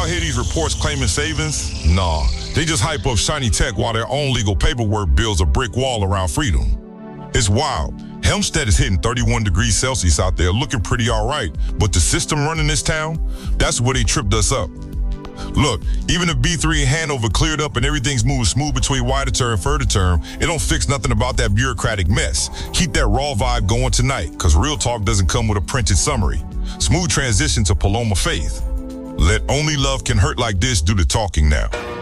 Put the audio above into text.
hear these reports claiming savings? Nah, they just hype up shiny tech while their own legal paperwork builds a brick wall around freedom. It's wild. Hempstead is hitting 31 degrees Celsius out there, looking pretty all right. But the system running this town, that's where they tripped us up. Look, even if B3 and Hanover cleared up and everything's moving smooth between Wideter and Furtherterm, it don't fix nothing about that bureaucratic mess. Keep that raw vibe going tonight, because real talk doesn't come with a printed summary. Smooth transition to Paloma Faith. Let Only Love Can Hurt Like This do the talking now.